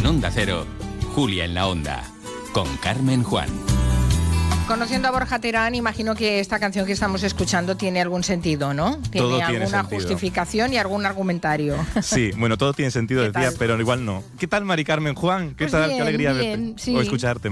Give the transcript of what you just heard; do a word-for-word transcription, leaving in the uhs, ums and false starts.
En Onda Cero, Julia en la Onda, con Carmen Juan. Conociendo a Borja Terán, imagino que esta canción que estamos escuchando tiene algún sentido, ¿no? Tiene Todo tiene alguna sentido. justificación y algún argumentario. Sí, bueno, todo tiene sentido, decía, tal? pero igual no. ¿Qué tal, Mari Carmen Juan? ¿Qué Pues tal? bien, Qué alegría bien, verte sí. o escucharte.